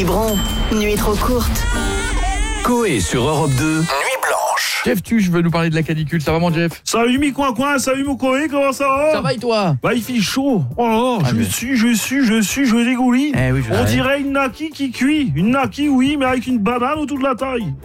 biberon. Nuit trop courte. Coé sur Europe 2, Nuit Blanche. Jeff Tuche veut nous parler de la canicule, ça va mon Jeff? Salut mi coin, salut mon Coé, comment ça va? Ça va et toi? Bah il fait chaud. Oh là, je dégoulisse. Eh oui, On dirait une naki qui cuit. Une naki oui, mais avec une banane autour de la taille.